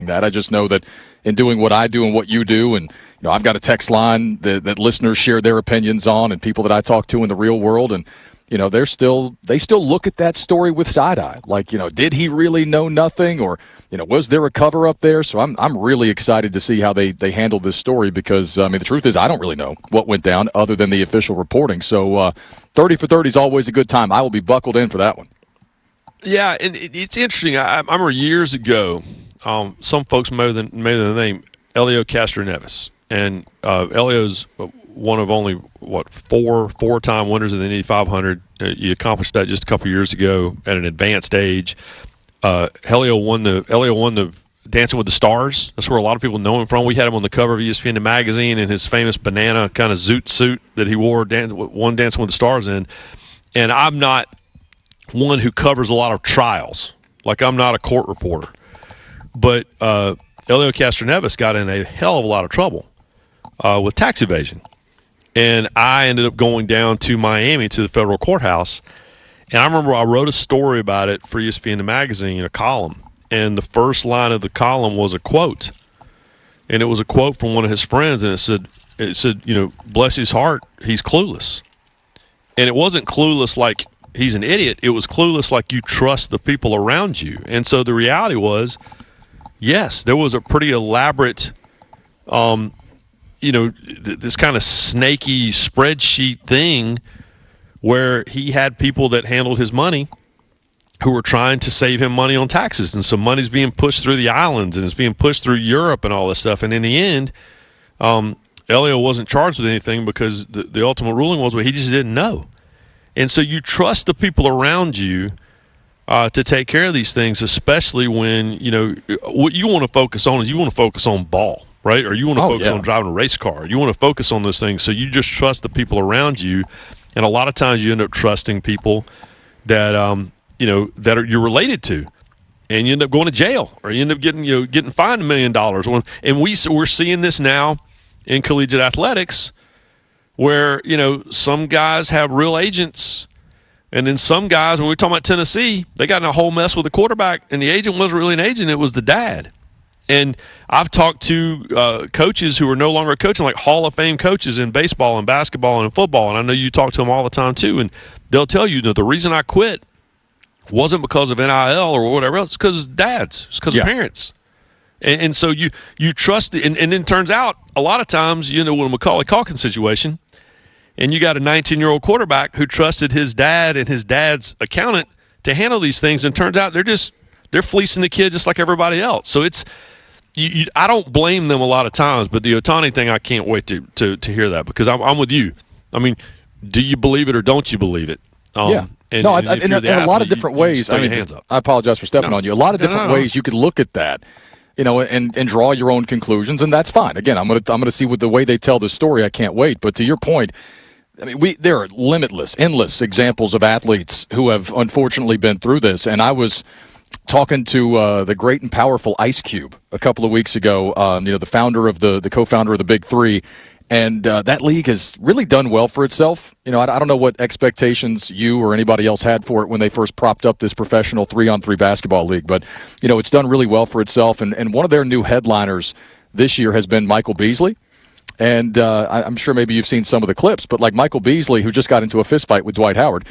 that. I just know that in doing what I do and what you do, and I've got a text line that listeners share their opinions on, and people that I talk to in the real world, and they still look at that story with side eye. Like, did he really know nothing, or was there a cover up there? So I'm really excited to see how they handle this story, because the truth is I don't really know what went down other than the official reporting. So 30 for 30 is always a good time. I will be buckled in for that one. Yeah, and it's interesting. I remember years ago, some folks made the name Elio Castroneves, and Elio's one of only four-time winners of the Indy 500. He accomplished that just a couple years ago at an advanced age. Elio won the Dancing with the Stars. That's where a lot of people know him from. We had him on the cover of ESPN magazine in his famous banana kind of zoot suit that he wore, one Dancing with the Stars in. And I'm not one who covers a lot of trials. Like, I'm not a court reporter. But Elio Castroneves got in a hell of a lot of trouble with tax evasion. And I ended up going down to Miami to the federal courthouse. And I remember I wrote a story about it for ESPN magazine, a column. And the first line of the column was a quote. And it was a quote from one of his friends. And it said, bless his heart, he's clueless. And it wasn't clueless like he's an idiot. It was clueless like you trust the people around you. And so the reality was, yes, there was a pretty elaborate this kind of snaky spreadsheet thing where he had people that handled his money who were trying to save him money on taxes. And so money's being pushed through the islands, and it's being pushed through Europe and all this stuff. And in the end, Elio wasn't charged with anything because the ultimate ruling was, he just didn't know. And so you trust the people around you to take care of these things, especially when, what you want to focus on is you want to focus on ball. Right? Or you want to focus on driving a race car. You want to focus on those things. So you just trust the people around you. And a lot of times you end up trusting people that, you're related to. And you end up going to jail, or you end up getting fined $1 million. And we're seeing this now in collegiate athletics where, some guys have real agents. And then some guys, when we're talking about Tennessee, they got in a whole mess with the quarterback, and the agent wasn't really an agent. It was the dad. And I've talked to coaches who are no longer coaching, like Hall of Fame coaches in baseball and basketball and in football, and I know you talk to them all the time too, and they'll tell you that the reason I quit wasn't because of NIL or whatever else. It's because of dads. It's because of parents. And so you trust – and then it turns out a lot of times, with a Macaulay Culkin situation, and you got a 19-year-old quarterback who trusted his dad and his dad's accountant to handle these things, and it turns out they're fleecing the kid just like everybody else. So it's – I don't blame them a lot of times, but the Ohtani thing, I can't wait to hear that, because I'm with you. I mean, do you believe it or don't you believe it? In a lot of different ways. I apologize for stepping on you. A lot of different ways you could look at that, and draw your own conclusions, and that's fine. Again, I'm gonna see the way they tell the story. I can't wait. But to your point, there are endless examples of athletes who have unfortunately been through this, and I was talking to the great and powerful Ice Cube a couple of weeks ago, the founder of the co-founder of the Big Three, and that league has really done well for itself. I don't know what expectations you or anybody else had for it when they first propped up this professional 3-on-3 basketball league, but it's done really well for itself. And one of their new headliners this year has been Michael Beasley. And I'm sure maybe you've seen some of the clips, but like Michael Beasley, who just got into a fist fight with Dwight Howard.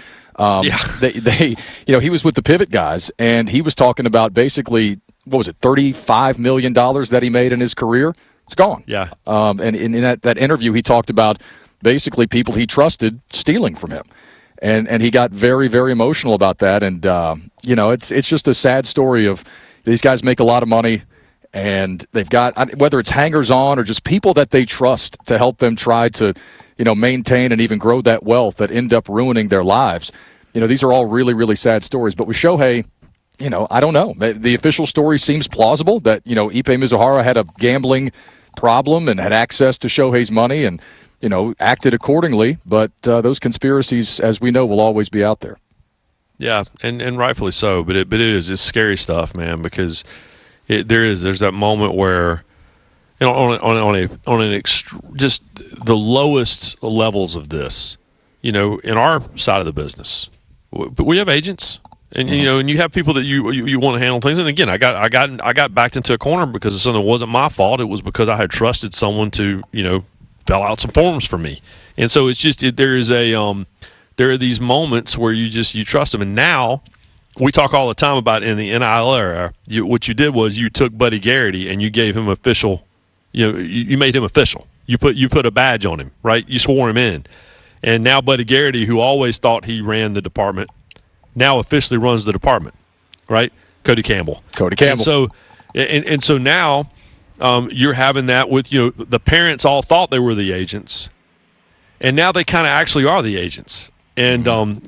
He was with the Pivot guys, and he was talking about basically, what was it, $35 million that he made in his career? It's gone. Yeah. And in that interview, he talked about basically people he trusted stealing from him. And he got very, very emotional about that. And, it's just a sad story of these guys make a lot of money, and they've got, whether it's hangers-on or just people that they trust to help them try to, maintain and even grow that wealth, that end up ruining their lives. These are all really, really sad stories. But with Shohei, I don't know. The official story seems plausible that, Ipe Mizuhara had a gambling problem and had access to Shohei's money and, acted accordingly. But those conspiracies, as we know, will always be out there. Yeah, and rightfully so. But it's scary stuff, man, because there's that moment where, just the lowest levels of this, in our side of the business, we have agents, And and you have people that you want to handle things. And again, I got backed into a corner because something wasn't my fault. It was because I had trusted someone to fill out some forms for me. And so it's just there are these moments where you trust them. And now we talk all the time about in the NIL era, what you did was you took Buddy Garrity and you gave him official. You made him official. You put a badge on him, right? You swore him in. And now Buddy Garrity, who always thought he ran the department, now officially runs the department, right? Cody Campbell. And so now you're having that with the parents all thought they were the agents, and now they kind of actually are the agents. And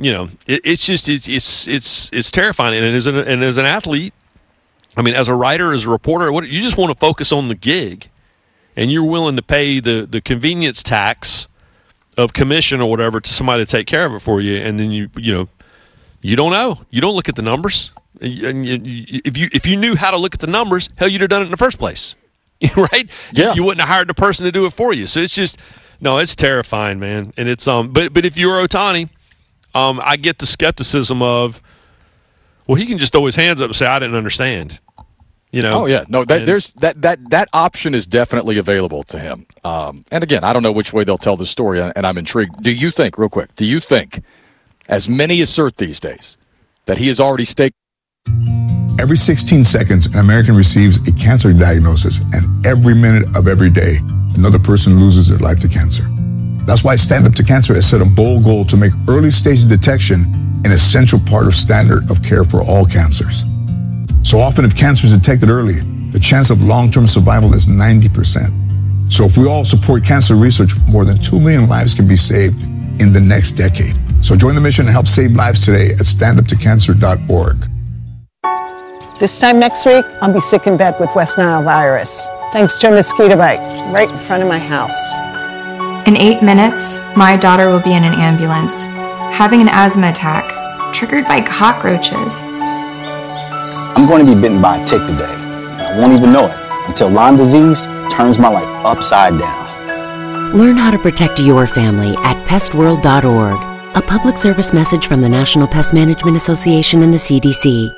it's terrifying. And as an athlete, I mean, as a writer, as a reporter, you just want to focus on the gig, and you're willing to pay the convenience tax of commission or whatever to somebody to take care of it for you, and then you don't know. You don't look at the numbers. And if you knew how to look at the numbers, hell, you'd have done it in the first place, right? Yeah. You wouldn't have hired the person to do it for you. So it's just it's terrifying, man. And it's but if you're Ohtani, I get the skepticism of, well, he can just throw his hands up and say, I didn't understand. Oh yeah, no. There's that option is definitely available to him. And again, I don't know which way they'll tell the story, and I'm intrigued. Do you think, real quick? Do you think, as many assert these days, that he has already staked? Every 16 seconds, an American receives a cancer diagnosis, and every minute of every day, another person loses their life to cancer. That's why Stand Up to Cancer has set a bold goal to make early-stage detection an essential part of standard of care for all cancers. So often, if cancer is detected early, the chance of long-term survival is 90%. So if we all support cancer research, more than 2 million lives can be saved in the next decade. So join the mission and help save lives today at standuptocancer.org. This time next week, I'll be sick in bed with West Nile virus, thanks to a mosquito bite right in front of my house. In 8 minutes, my daughter will be in an ambulance, having an asthma attack, triggered by cockroaches. I'm going to be bitten by a tick today. I won't even know it until Lyme disease turns my life upside down. Learn how to protect your family at pestworld.org. A public service message from the National Pest Management Association and the CDC.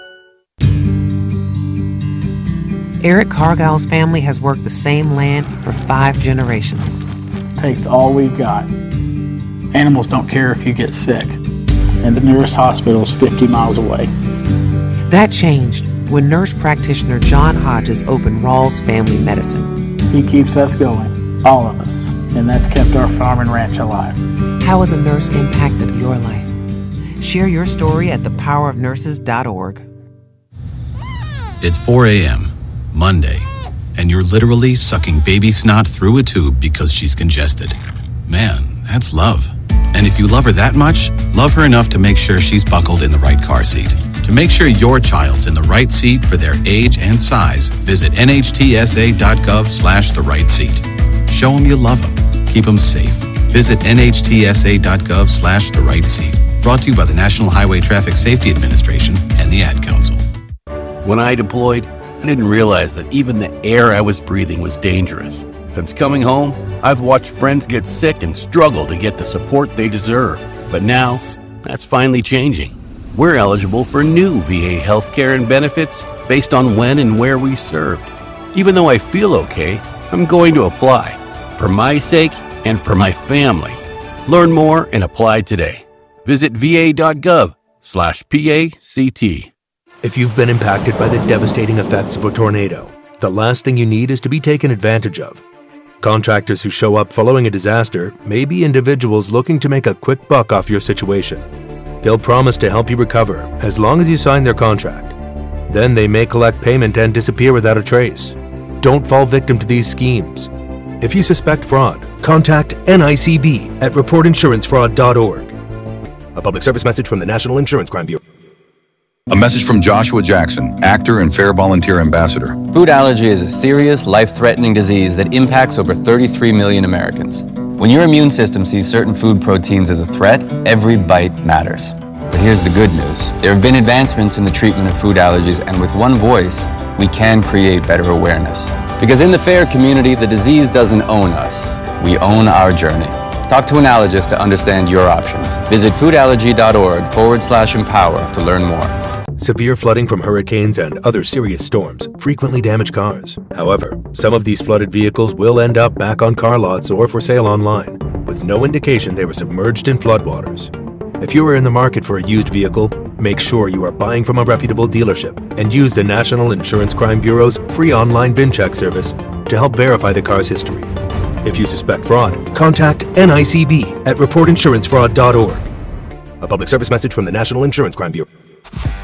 Eric Cargill's family has worked the same land for 5 generations. Takes all we've got. Animals don't care if you get sick, and the nearest hospital is 50 miles away. That changed when nurse practitioner John Hodges opened Rawls Family Medicine. He keeps us going, all of us, and that's kept our farm and ranch alive. How has a nurse impacted your life? Share your story at thepowerofnurses.org. It's 4 a.m., Monday, and you're literally sucking baby snot through a tube because she's congested. Man, that's love. And if you love her that much, love her enough to make sure she's buckled in the right car seat. To make sure your child's in the right seat for their age and size, visit nhtsa.gov/the right seat. Show them you love them. Keep them safe. Visit nhtsa.gov/the right seat. Brought to you by the National Highway Traffic Safety Administration and the Ad Council. When I deployed, I didn't realize that even the air I was breathing was dangerous. Since coming home, I've watched friends get sick and struggle to get the support they deserve. But now, that's finally changing. We're eligible for new VA healthcare and benefits based on when and where we served. Even though I feel okay, I'm going to apply. For my sake and for my family. Learn more and apply today. Visit va.gov/PACT. If you've been impacted by the devastating effects of a tornado, the last thing you need is to be taken advantage of. Contractors who show up following a disaster may be individuals looking to make a quick buck off your situation. They'll promise to help you recover as long as you sign their contract. Then they may collect payment and disappear without a trace. Don't fall victim to these schemes. If you suspect fraud, contact NICB at reportinsurancefraud.org. A public service message from the National Insurance Crime Bureau. A message from Joshua Jackson, actor and Fair Volunteer Ambassador. Food allergy is a serious, life-threatening disease that impacts over 33 million Americans. When your immune system sees certain food proteins as a threat, every bite matters. But here's the good news. There have been advancements in the treatment of food allergies, and with one voice, we can create better awareness. Because in the FAIR community, the disease doesn't own us. We own our journey. Talk to an allergist to understand your options. Visit foodallergy.org/empower to learn more. Severe flooding from hurricanes and other serious storms frequently damage cars. However, some of these flooded vehicles will end up back on car lots or for sale online, with no indication they were submerged in floodwaters. If you are in the market for a used vehicle, make sure you are buying from a reputable dealership and use the National Insurance Crime Bureau's free online VIN check service to help verify the car's history. If you suspect fraud, contact NICB at reportinsurancefraud.org. A public service message from the National Insurance Crime Bureau.